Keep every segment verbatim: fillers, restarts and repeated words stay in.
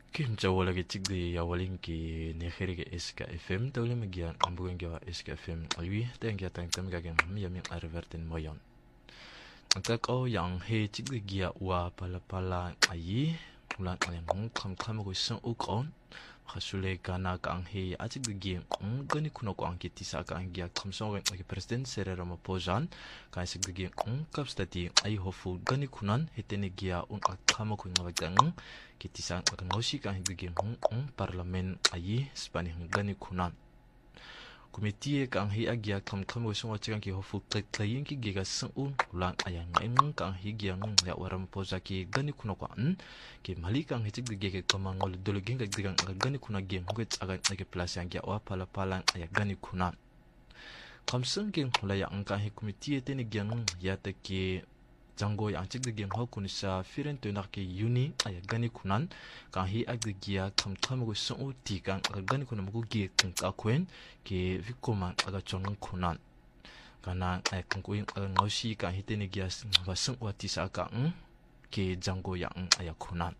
Kim jawala ke tigde ya walin ke ne khere ke S K F M tawle magian ambugen ke S K F M alwi ten ya tang tam ga gen mi yamin arverten moyon anta ko yang he tigde gia wa pala pala ayi ulan ayam hong kam kam ko san ukon khasule kana kang he atigde gi ong gani kuno ko anki tisa ka angia kamso gen ke president Cyril Ramaphosa ka sigde gi ong kapstati ai hofu gani kunan hetene gia un akama ko ngawagang kitisan akan ngosi ka higde hong ong parlemen ayi spani gani kunan komite ka hi agia kam kam wo so chikan ki hofu tlayin ki giga sun ulan ayang ngang ka hi giang ya waram poza ki gani kuno ko an ki malika hi tigde ge kama ngol dolo genga digan gani kuna gem ko tsaga ke place yang ya wa pala pala aya gani kunan kamsun gen la ya ang ka hi komite te ni giang ya ta ki jango yang tigde gen ho kunisa firen to na ke uni aya gani kunan ka hi agde gia kam kam go so ti kan gani kunan mo gi kan ka kwen ke vikoma aga chong kunan kana ay kan ko yin ngosi ka hi te ni gia ba sun wa ti sa ka ke jango yang aya kunan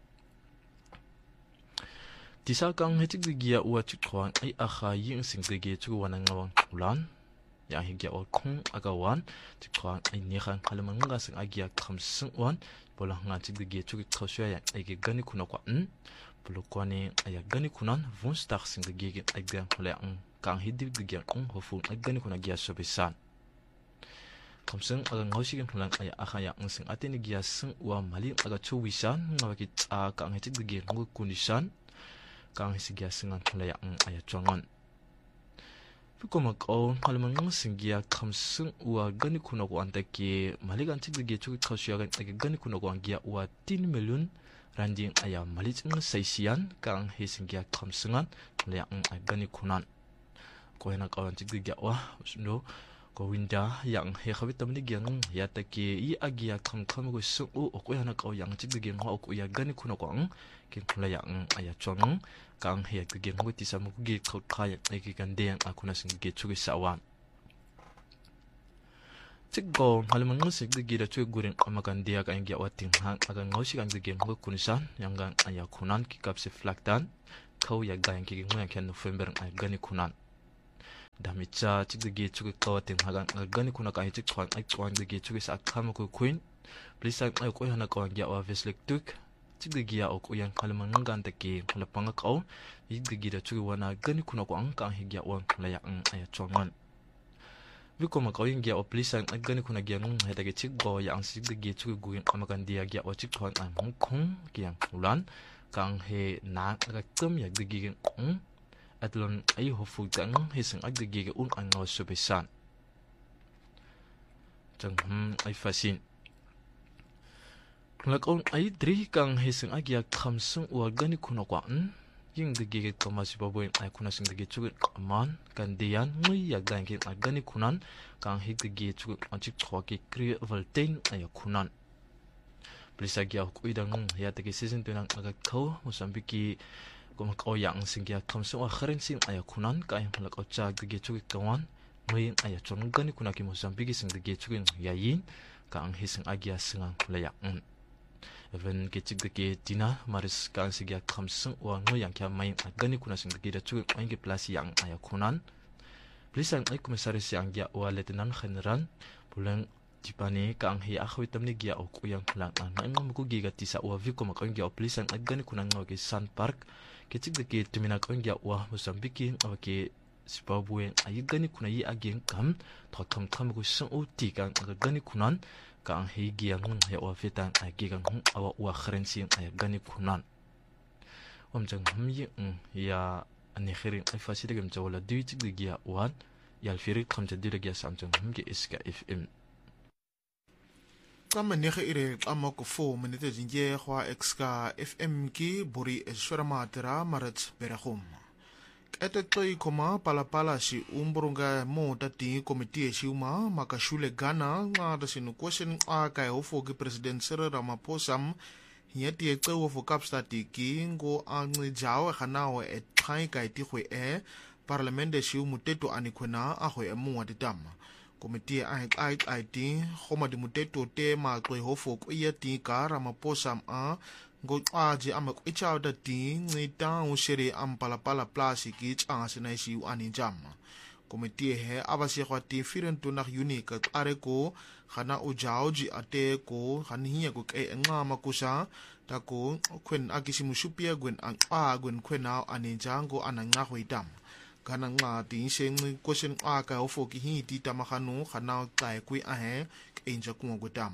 ti sa kan he tigde gia wa chi khwan ai a kha yin sing de ge chu wana ngawang kulan yang hingga okong agawan tikwa ai ni khan kalaman nga sing agia khamsung wan bola nga chig de ge chu khosya ya ai ge gani kuna kwa n bolo kwani aya gani kunan von star sing de ge ai ga hola ang kang hidib de ge ong hofu ai gani kuna gia sobesan khamsung aga ngosi gen hulang aya akha ya ang sing ateni gia sung wa mali aga chu wisan nga ki a kang chig de ge ngo kunisan kang hisigia singan hola ya ang aya chongon Kumak on kalaman singia kamsung wa gani kuna ko antake maligan tigge chu khasya gan age gani kuna ko angia wa tin million randing aya malit ng saisian kang he singia kamsungan le ang gani kunan ko hena ka tigge wa no ko winda yang he khabit tamni gyang ya take i agia kam kam ko su o ko hena ka yang tigge ho ko ya gani kuna ko ang kin kula yang aya chong kang he tigge mo ti sa mo gi khot khay age kan de akuna singe chu sawan tiggo halman ngusik de gira chu gurin amakan dia ka ingia wating hang aga ngosi kan de gen ho kunisan yang gan aya kunan ki kapse flaktan kau ya ga yang ki ngoya ken November ay gani kunan damicha tigde ge chu ka wating hagan gani kuna ka hi chwan ay kwan de ge chu sa kham ko queen please ay ko hana ka ngia wa veslek tuk tigde gia ok yang kalman ngan ta ke la panga ka yigde gira chu wana gani kuna ko ang ka hi gia wan la ya ang aya chongan Viko makawin gia oplisan at gani kuna gia nung heta ke chiggo ya ang sigde ge chu guin amakan dia gia wa chikthon ang Hong Kong giang ulan kang he na ga tum ya de ge ong atlon ai hofu tang he sang at de ge un ang no subesan chang hum ai fasin lakon ai dri kang he sang agia khamsung wa gani kuna kwa n ying de ge ko masibaboy ay kuna sing de ge chu man kan dian ngui ya gan ke gani kunan kang he de ge chu anchik thwa ke kri voltain ay kunan plisa gya ku idang ya te ke season tunang aga kho Mozambique ko ko yang sing ya khamsung wa kharen sing ay kunan ka ay lak ocha de ge chu kawan ngui ay chon gani kuna ki Mozambique sing de ge chu ya yin kang he sing agia singa la ya even ke chig ke tina maris kan sigya khamsung wa no yang kya mai gani kuna sing de chu ang ke plus yang aya kunan please ang ai komisaris yang ya wa lieutenant general pulang tipani kang hi akhwi tamni gya o ku yang lang an ang mu gi ga tisa wa vi ko makang gya please ang gani kuna ngo ke sun park ke chig ke tumina kang gya wa Mozambique aw ke Zimbabwe ai gani kuna yi again kam to kam kam ko sun o ti kan gani kunan kang hi giang ngun he wa fitan ai gigang hu awa wa khrensin ai gani kunan om jang hum yi ya ani khirin ai faside gam jawla du ti giya wan yal firi kham te dire giya sam jang hum ge iska fm kama ne khire ama ko fo minute jinge khwa exka fm ki buri eshwara tera marat berahum Ete toi koma palapala si umburunga mo tati komite si uma makashule Ghana nga da sinu question a kai ofo ki president Cyril Ramaphosa hiya ti ekwe ofo kapstati ki ngo angi jawe khanawe et thai kai ti khwe e parlamente si umuteto anikwena a khwe mu watitama komite a ai ai ti khoma di muteto te ma kwe ofo ko iya ti ka Ramaphosa a ngoqaji amakwechao da ti ncita ushere ampalapala plasi ki changasi na isi aninjama komiti he abasiekwa ti firentu nak unika klare ko khana ujaoji ate ko khaniya ko ke ngama kusa ta ko kwen akisimushupia gwen a gwen kwena aninjango ananga hoitam kana nga ti seng question aka ofoki hi ti tamakhanu khana kai kui a he enja ku gotam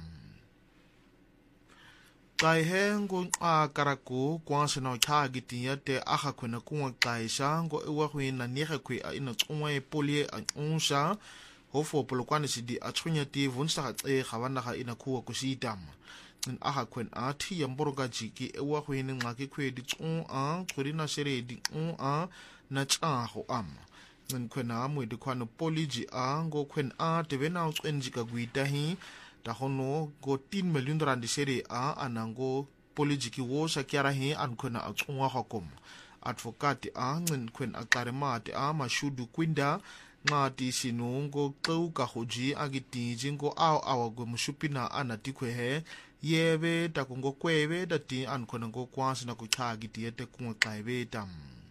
kai he ngo a karako kwase na thagi ti ya te akha khona ku kai sa ngo ewa hui na ni khu a ina tsungwa e polie a unsa hofo polokwane sidi a tshunya ti vunsa e khawana kha ina khu ku sitam in akha khwen a thi yamboroga jiki ewa hui ni ngaki khwe di tsu a khurina sere di u a na cha ho am ngin khwena mu di khwana poliji a ngo khwen a te bena u tsenjika guita hi ta hono go tin million rand sere a anango poliji ki wo sa kyara hi an khwena a tsunga hakom advocate a ngin khwen a karemate a mashudu kwinda ngati sinungo qeu ka hoji agiti jingo aw aw go mushupina anati khwe he yebe ta kungo kwebe dati an khwena go kwasi na ku chagi ti ete kungo qaibe tam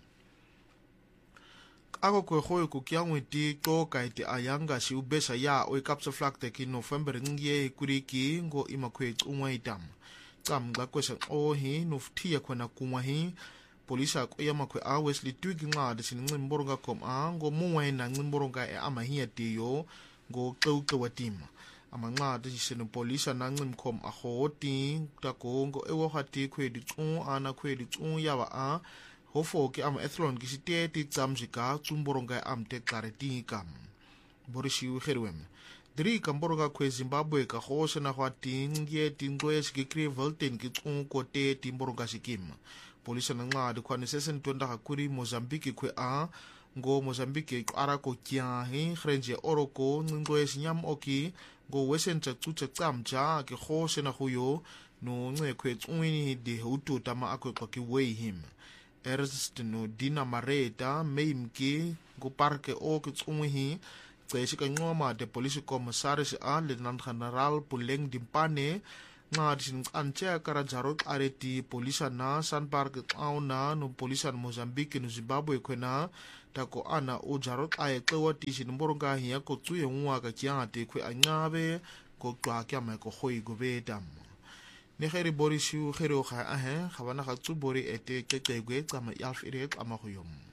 ako kwe khoy ku kyangwe ti to kaiti ayanga si ubesa ya o kapsa flak te ki November ngiye kuriki ngo imakhwe ungwa itam tam ga kwesa o hi nuftia khona kunwa hi polisa ko yamakhwe a Wesley twigi nga de sin ngimboronga kom a ngo muwe na ngimboronga e amahia ti yo ngo qeuqe watim amanga de sin polisa na ngimkhom a khoti ta ko ngo ewo khati khwe di tsu ana khwe di tsu ya wa a hofo ke am ethlon ki site ti tsamjika tsumboronga am te clarity kam borisi u kherwem dri kamboronga khwe Zimbabwe ka khose na khwating ye tingwes ki krivelten ki tsu ko te timboronga sikim polisa na nga de khwane sesen tonda ka kuri Mozambique khwe a ngo Mozambique ara ko kya hi khrenje oroko ngwes nyam oki ngo wesen tsa tsu tsamja ke khose na khuyo no nge khwe tswini de hutu tama akwe ko ki way him Ernst no Dina Mareta meimki go parke o ke tsunghi tseshi ka ngoma de police commissaris a lieutenant general Puleng Dimpane nga din anche kara jarot areti polisa na San Park auna no polisa Mozambique no Zimbabwe kwena tako ana o jarot aye kwati sin mboronga hiya ko tsuye ngwa ka kyate kwe angabe ko twa kya ma ko khoi go betam ne kheri borisiu khero kha a he khabana kha tsu bori ete ke ke gwe tsama yalf ire tsama khoyom